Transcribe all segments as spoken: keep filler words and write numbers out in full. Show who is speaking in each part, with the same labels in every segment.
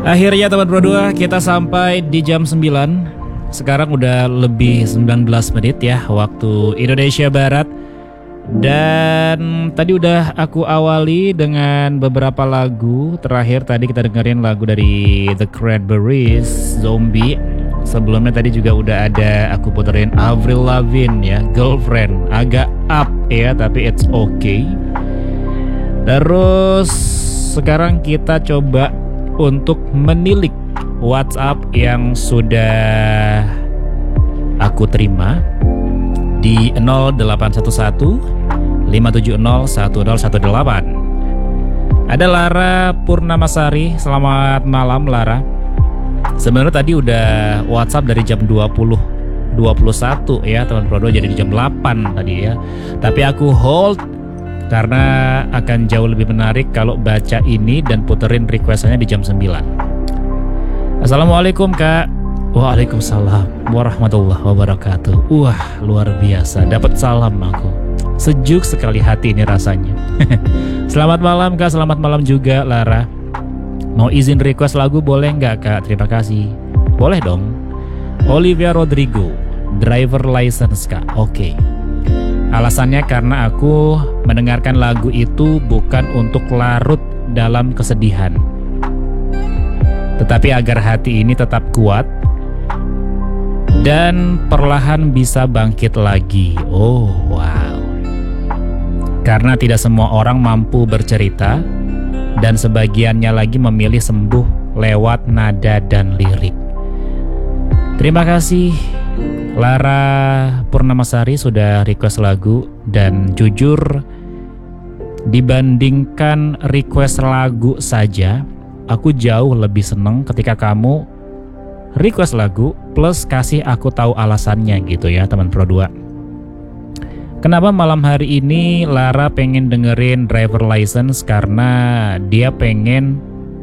Speaker 1: Akhirnya teman Pro dua kita sampai di jam sembilan. Sekarang udah lebih sembilan belas menit ya waktu Indonesia Barat. Dan tadi udah aku awali dengan beberapa lagu. Terakhir tadi kita dengerin lagu dari The Cranberries, Zombie. Sebelumnya tadi juga udah ada aku puterin Avril Lavigne ya, Girlfriend. Agak up ya tapi it's okay. Terus sekarang kita coba untuk menilik WhatsApp yang sudah aku terima di nol delapan satu satu lima tujuh nol satu nol satu delapan. Ada Lara Purnamasari. Selamat malam Lara. Sebenarnya tadi udah WhatsApp dari jam dua puluh dua puluh satu ya teman Pro dua, jadi di jam delapan tadi ya. Tapi aku hold karena akan jauh lebih menarik kalau baca ini dan puterin requestannya di jam sembilan. Assalamualaikum Kak. Waalaikumsalam warahmatullahi wabarakatuh. Wah luar biasa, dapat salam aku. Sejuk sekali hati ini rasanya. Selamat malam Kak, selamat malam juga Lara. Mau izin request lagu boleh nggak Kak? Terima kasih. Boleh dong. Olivia Rodrigo, Driver License Kak. Oke. Alasannya karena aku mendengarkan lagu itu bukan untuk larut dalam kesedihan, tetapi agar hati ini tetap kuat dan perlahan bisa bangkit lagi. Oh wow. Karena tidak semua orang mampu bercerita, dan sebagiannya lagi memilih sembuh lewat nada dan lirik. Terima kasih Lara Purnamasari sudah request lagu. Dan jujur, dibandingkan request lagu saja, aku jauh lebih seneng ketika kamu request lagu plus kasih aku tahu alasannya gitu ya teman Pro dua. Kenapa malam hari ini Lara pengen dengerin Driver License? Karena dia pengen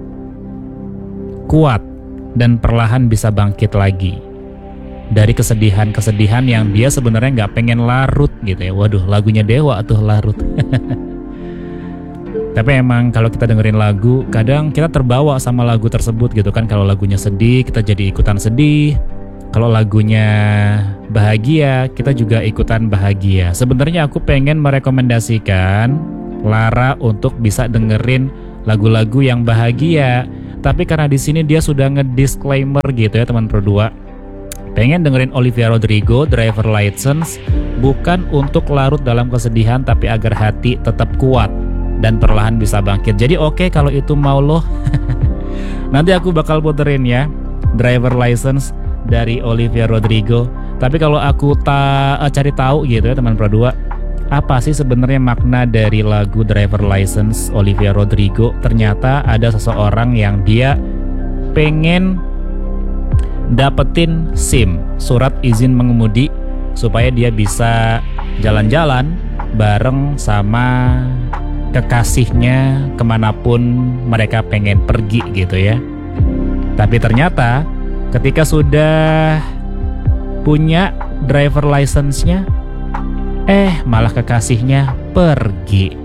Speaker 1: kuat dan perlahan bisa bangkit lagi dari kesedihan-kesedihan yang dia sebenarnya nggak pengen larut gitu ya. Waduh, lagunya Dewa tuh larut. Tapi emang kalau kita dengerin lagu, kadang kita terbawa sama lagu tersebut gitu kan. Kalau lagunya sedih, kita jadi ikutan sedih. Kalau lagunya bahagia, kita juga ikutan bahagia. Sebenarnya aku pengen merekomendasikan Lara untuk bisa dengerin lagu-lagu yang bahagia. Tapi karena di sini dia sudah ngedisclaimer gitu ya teman Pro dua. Pengen dengerin Olivia Rodrigo, Driver License, bukan untuk larut dalam kesedihan, tapi agar hati tetap kuat dan perlahan bisa bangkit. Jadi oke okay, kalau itu mau lo. Nanti aku bakal puterin ya Driver License dari Olivia Rodrigo. Tapi kalau aku ta uh, cari tahu gitu ya teman Pro dua, apa sih sebenarnya makna dari lagu Driver License Olivia Rodrigo? Ternyata ada seseorang yang dia pengen dapetin SIM, surat izin mengemudi, supaya dia bisa jalan-jalan bareng sama kekasihnya kemanapun mereka pengen pergi gitu ya. Tapi ternyata ketika sudah punya driver license-nya, eh malah kekasihnya pergi.